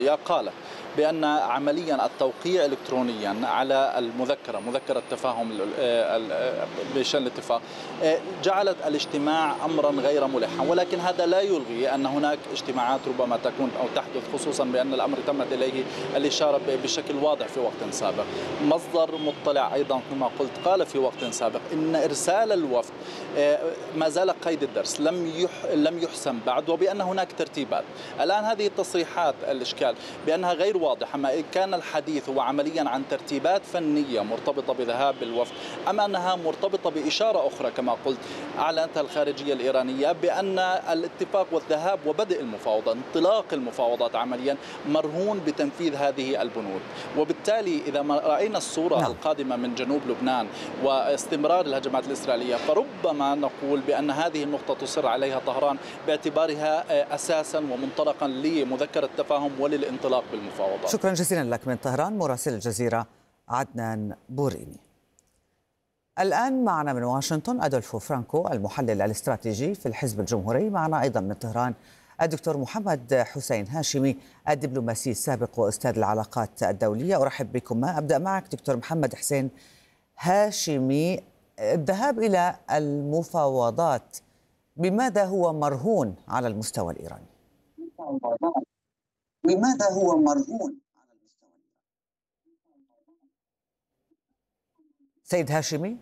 قال بأن عمليا التوقيع إلكترونيا على مذكرة تفاهم بشأن الاتفاق جعلت الاجتماع أمرا غير ملحا، ولكن هذا لا يلغي أن هناك اجتماعات ربما تكون أو تحدث، خصوصا بأن الأمر تمت إليه الإشارة بشكل واضح في وقت سابق. مصدر مطلع أيضا كما قلت قال في وقت سابق إن إرسال الوفد ما زال قيد الدرس، لم يحسم بعد، وبأن هناك ترتيبات. الآن هذه التصريحات الإشكال بأنها غير واضحة، ما كان الحديث هو عمليا عن ترتيبات فنية مرتبطة بذهاب الوفد، أم أنها مرتبطة بإشارة أخرى كما قلت أعلنتها الخارجية الإيرانية بأن الاتفاق والذهاب وبدء المفاوضات، انطلاق المفاوضات عمليا مرهون بتنفيذ هذه البنود. وبالتالي إذا ما رأينا الصورة القادمة من جنوب لبنان واستمرار الهجمات الإسرائيلية، فربما نقول بأن هذه النقطة تصر عليها طهران باعتبارها أساسا ومنطلقا لمذكرة التفاهم وللانطلاق بالمفاوضات. شكرا جزيلا لك من طهران مراسل الجزيرة عدنان بوريني. الآن معنا من واشنطن أدولفو فرانكو المحلل الاستراتيجي في الحزب الجمهوري. معنا أيضا من طهران الدكتور محمد حسين هاشمي الدبلوماسي السابق وأستاذ العلاقات الدولية. أرحب بكم. أبدأ معك دكتور محمد حسين هاشمي. الذهاب إلى المفاوضات بماذا هو مرهون على المستوى الإيراني؟ لماذا هو مرهون على المستوى سيد هاشمي؟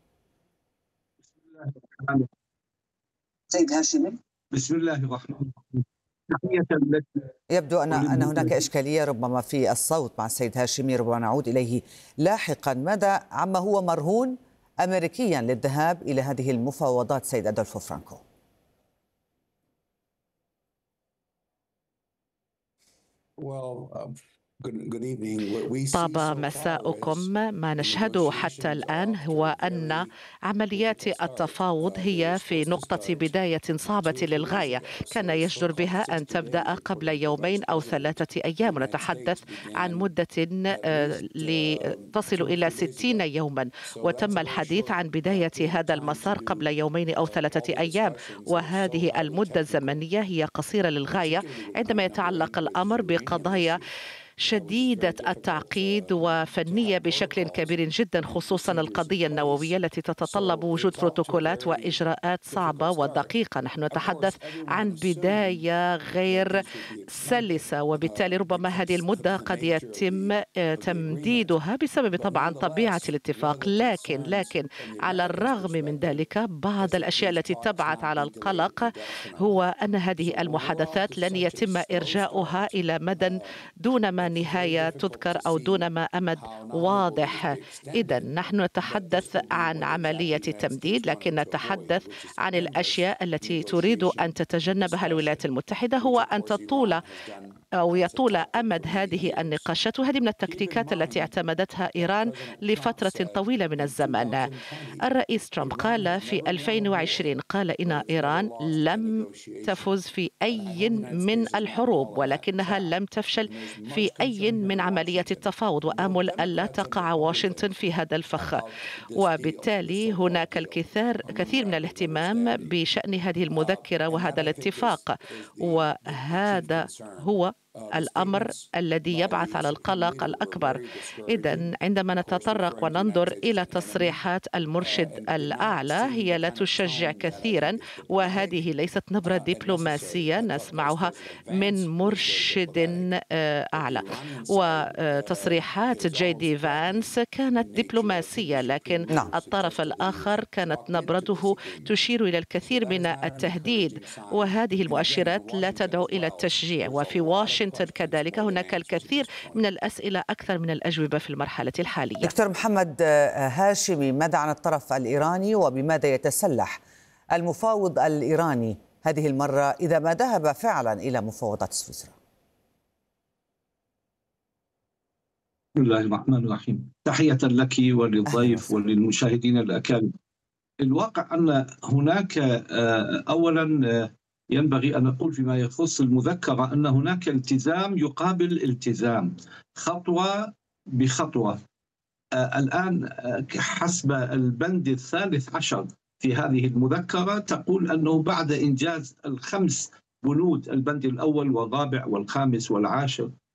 سيد هاشمي بسم الله الرحمن الرحيم. تحية لك. يبدو أن هناك إشكالية ربما في الصوت مع السيد هاشمي، ربما نعود إليه لاحقا. ماذا عما هو مرهون أمريكيا للذهاب إلى هذه المفاوضات سيد أدولفو فرانكو؟ طاب مساؤكم. ما نشهده حتى الآن هو أن عمليات التفاوض هي في نقطة بداية صعبة للغاية، كان يجدر بها أن تبدأ قبل يومين أو 3 أيام. نتحدث عن مدة تصل إلى 60 يوما، وتم الحديث عن بداية هذا المسار قبل يومين أو 3 أيام، وهذه المدة الزمنية هي قصيرة للغاية عندما يتعلق الأمر بقضايا شديدة التعقيد وفنية بشكل كبير جدا، خصوصا القضية النووية التي تتطلب وجود بروتوكولات وإجراءات صعبة ودقيقة. نحن نتحدث عن بداية غير سلسة، وبالتالي ربما هذه المدة قد يتم تمديدها بسبب طبعا طبيعة الاتفاق. لكن على الرغم من ذلك بعض الأشياء التي تبعث على القلق هو أن هذه المحادثات لن يتم إرجاؤها إلى مدى دون ما نهاية تذكر أو دون ما أمد واضح. إذن نحن نتحدث عن عملية تمديد، لكن نتحدث عن الأشياء التي تريد أن تتجنبها الولايات المتحدة، هو أن يطول أمد هذه النقاشات، وهذه من التكتيكات التي اعتمدتها إيران لفترة طويلة من الزمن. الرئيس ترامب قال في 2020 قال إن إيران لم تفز في أي من الحروب، ولكنها لم تفشل في أي من عملية التفاوض، وآمل ألا تقع واشنطن في هذا الفخ. وبالتالي هناك كثير من الاهتمام بشأن هذه المذكرة وهذا الاتفاق، وهذا هو الأمر الذي يبعث على القلق الأكبر. إذن عندما نتطرق وننظر إلى تصريحات المرشد الأعلى هي لا تشجع كثيرا، وهذه ليست نبرة دبلوماسية نسمعها من مرشد أعلى. وتصريحات جي دي فانس كانت دبلوماسية، لكن الطرف الآخر كانت نبرته تشير إلى الكثير من التهديد، وهذه المؤشرات لا تدعو إلى التشجيع. وفي واشنطن كذلك هناك الكثير من الأسئلة أكثر من الأجوبة في المرحلة الحالية. دكتور محمد هاشمي، ماذا عن الطرف الإيراني وبماذا يتسلح المفاوض الإيراني هذه المرة إذا ما ذهب فعلا إلى مفاوضات سويسرا؟ بسم الله الرحمن الرحيم. تحية لك وللضيف وللمشاهدين الأكارم. الواقع أن هناك أولا ينبغي أن نقول فيما يخص المذكرة أن هناك التزام يقابل التزام، خطوة بخطوة. الآن حسب البند 13 في هذه المذكرة تقول أنه بعد إنجاز ال5 بنود، البند الأول والرابع والخامس والعاشر